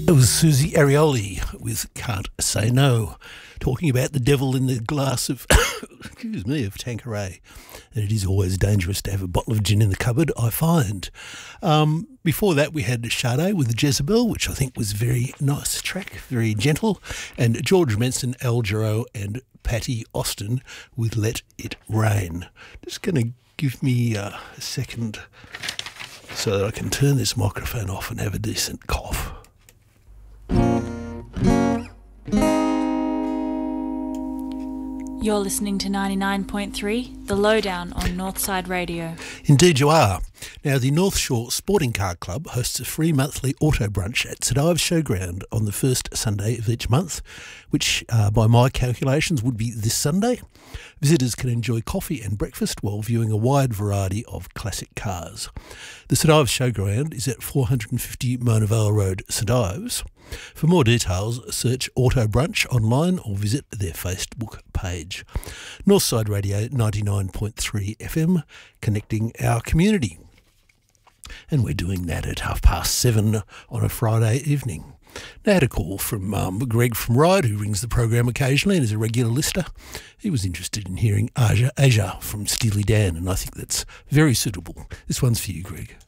It was Susie Arioli with Can't Say No, talking about the devil in the glass of, excuse me, of Tanqueray. And it is always dangerous to have a bottle of gin in the cupboard, I find. Before that, we had Sade with Jezebel, which I think was a very nice track, very gentle. And George Manson, Al Jarreau and Patty Austin with Let It Rain. Just going to give me a second so that I can turn this microphone off and have a decent cough. You're listening to 99.3, The Lowdown on Northside Radio. Indeed you are. Now, the North Shore Sporting Car Club hosts a free monthly auto brunch at St Ives Showground on the first Sunday of each month, which, by my calculations, would be this Sunday. Visitors can enjoy coffee and breakfast while viewing a wide variety of classic cars. The St Ives Showground is at 450 Mona Vale Road, St Ives. For more details, search Auto Brunch online or visit their Facebook page. Northside Radio 99.3 FM, connecting our community. And we're doing that at 7:30 on a Friday evening. Now, I had a call from Greg from Ryde, who rings the program occasionally and is a regular listener. He was interested in hearing Aja from Steely Dan, and I think that's very suitable. This one's for you, Greg.